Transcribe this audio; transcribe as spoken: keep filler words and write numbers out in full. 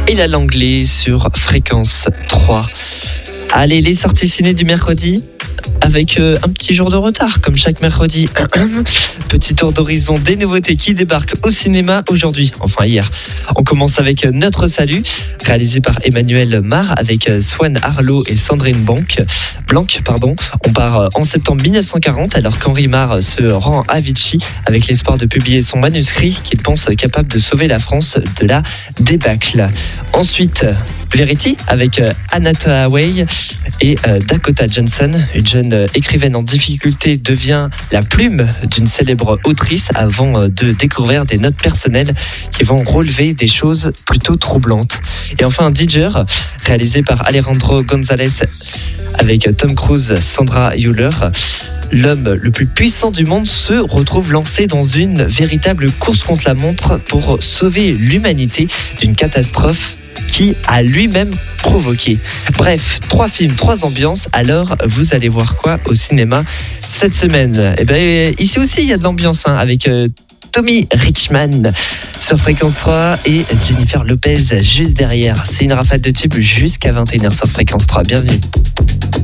et la Langlais sur Fréquence trois. Allez, les sorties ciné du mercredi avec euh, un petit jour de retard, comme chaque mercredi. Petit tour d'horizon des nouveautés qui débarquent au cinéma aujourd'hui, enfin hier. On commence avec Notre Salut, réalisé par Emmanuel Mar avec Swan Arlo et Sandrine Blanc. Blanc pardon. On part en septembre dix-neuf cent quarante, alors qu'Henri Mar se rend à Vichy avec l'espoir de publier son manuscrit qu'il pense capable de sauver la France de la débâcle. Ensuite, Verity avec Anna Hathaway et Dakota Johnson. Une jeune écrivaine en difficulté devient la plume d'une célèbre autrice avant de découvrir des notes personnelles qui vont relever des choses plutôt troublantes. Et enfin, Digger, réalisé par Alejandro González avec Tom Cruise, Sandra Hüller. L'homme le plus puissant du monde se retrouve lancé dans une véritable course contre la montre pour sauver l'humanité d'une catastrophe qui a lui-même provoqué. Bref, trois films, trois ambiances. Alors, vous allez voir quoi au cinéma cette semaine ? Eh bien, ici aussi, il y a de l'ambiance hein, avec euh, Tommy Richman sur Fréquence trois et Jennifer Lopez juste derrière. C'est une rafale de tubes jusqu'à vingt et une heures sur Fréquence trois. Bienvenue.